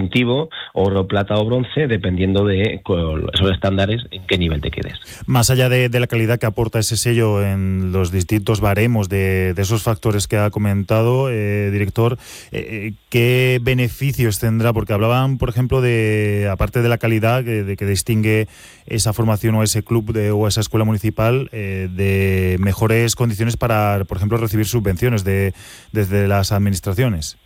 distintivo, oro, plata o bronce, dependiendo de esos estándares en qué nivel te quedes. Más allá de la calidad que aporta ese sello en los distintos baremos de esos factores que ha comentado, director, ¿qué beneficios tendrá? Porque hablaban, por ejemplo, aparte de la calidad de que distingue esa formación o ese club o esa escuela municipal, de mejores condiciones para, por ejemplo, recibir subvenciones desde las administraciones.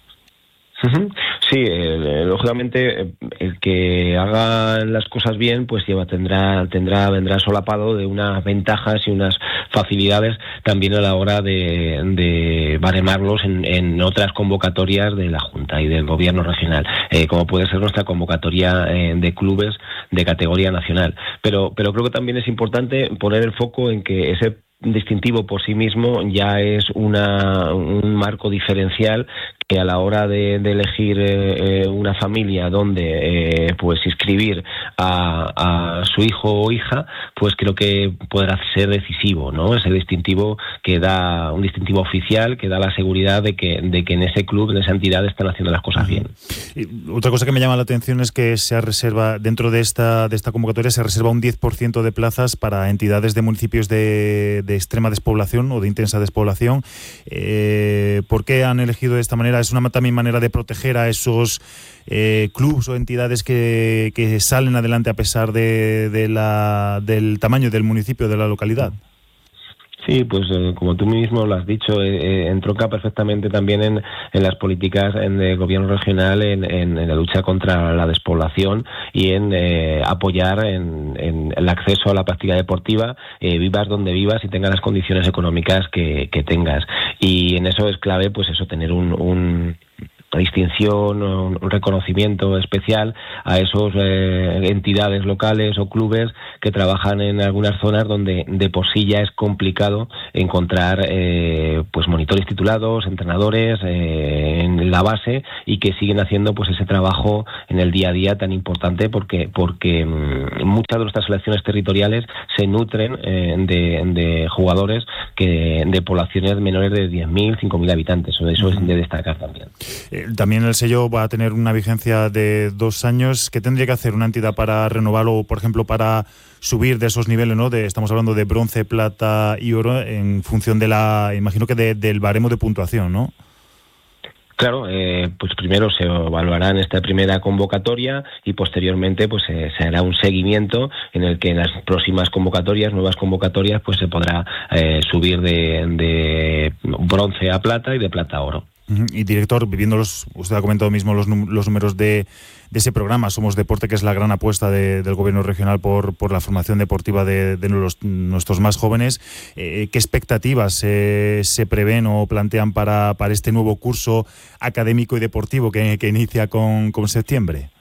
Sí, lógicamente el que haga las cosas bien pues vendrá solapado de unas ventajas y unas facilidades también a la hora de baremarlos en otras convocatorias de la Junta y del Gobierno regional, como puede ser nuestra convocatoria de clubes de categoría nacional. Pero creo que también es importante poner el foco en que ese distintivo por sí mismo ya es un marco diferencial que a la hora de elegir una familia donde pues inscribir a su hijo o hija, pues creo que podrá ser decisivo, ¿no? Ese distintivo que da un distintivo oficial que da la seguridad de que en ese club, en esa entidad están haciendo las cosas bien. Y otra cosa que me llama la atención es que se reserva dentro de esta convocatoria se reserva un 10% de plazas para entidades de municipios de extrema despoblación o de intensa despoblación. ¿Por qué han elegido de esta manera? ¿Es una también manera de proteger a esos clubs o entidades que salen adelante a pesar del tamaño del municipio, de la localidad? Sí, pues como tú mismo lo has dicho, entronca perfectamente también en las políticas del gobierno regional en la lucha contra la despoblación y en apoyar en el acceso a la práctica deportiva, vivas donde vivas y tengas las condiciones económicas que tengas. Y en eso es clave, pues eso, tener una distinción, un reconocimiento especial a esos entidades locales o clubes que trabajan en algunas zonas donde de por sí ya es complicado encontrar pues monitores titulados, entrenadores en la base y que siguen haciendo pues ese trabajo en el día a día tan importante porque muchas de nuestras selecciones territoriales se nutren de jugadores de poblaciones menores de 10.000, 5.000 habitantes. Eso es de destacar también. También el sello va a tener una vigencia de 2 años. ¿Qué tendría que hacer una entidad para renovarlo, por ejemplo, para subir de esos niveles, ¿no? Estamos hablando de bronce, plata y oro en función imagino que del baremo de puntuación, ¿no? Claro, pues primero se evaluará en esta primera convocatoria y posteriormente pues se hará un seguimiento en el que en las próximas nuevas convocatorias, pues se podrá subir de bronce a plata y de plata a oro. Y director, usted ha comentado mismo los números de ese programa Somos Deporte, que es la gran apuesta del gobierno regional por la formación deportiva de nuestros más jóvenes. ¿Qué expectativas se prevén o plantean para este nuevo curso académico y deportivo que inicia con septiembre?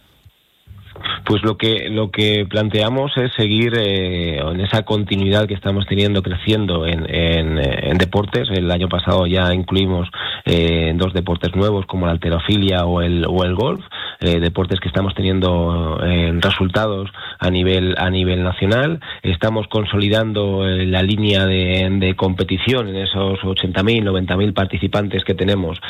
Pues lo que planteamos es seguir en esa continuidad que estamos creciendo en deportes. El año pasado ya incluimos 2 deportes nuevos como la halterofilia o el golf, deportes que estamos teniendo resultados a nivel nacional. Estamos consolidando la línea de competición en esos 80.000, 90.000 participantes que tenemos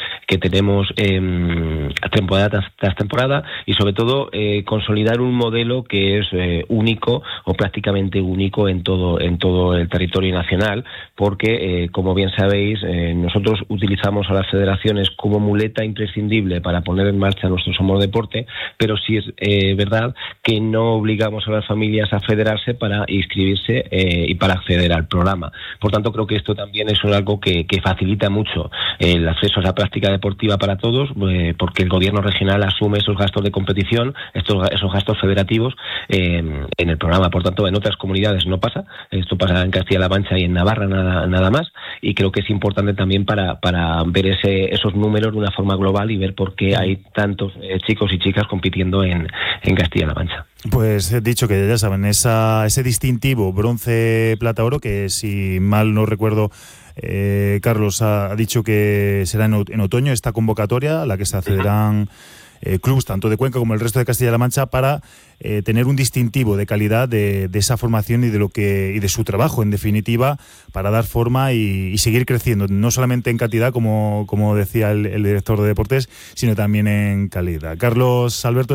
temporada tras temporada y sobre todo consolidar un modelo que es único o prácticamente único en todo el territorio nacional, porque como bien sabéis, nosotros utilizamos a las federaciones como muleta imprescindible para poner en marcha nuestro Somos Deporte, pero sí es verdad que no obligamos a las familias a federarse para inscribirse y para acceder al programa. Por tanto, creo que esto también es algo que facilita mucho el acceso a la práctica deportiva para todos, porque el gobierno regional asume esos gastos de competición, esos gastos federativos en el programa. Por tanto, en otras comunidades no pasa. Esto pasa en Castilla-La Mancha y en Navarra nada más, y creo que es importante también para ver esos números de una forma global y ver por qué hay tantos chicos y chicas compitiendo en Castilla-La Mancha. Pues he dicho que ya saben, ese distintivo bronce, plata, oro, que si mal no recuerdo, Carlos ha dicho que será en otoño esta convocatoria a la que se accederán clubs tanto de Cuenca como el resto de Castilla-La Mancha para tener un distintivo de calidad de esa formación y de su trabajo, en definitiva, para dar forma y seguir creciendo, no solamente en cantidad, como decía el director de deportes, sino también en calidad. Carlos Alberto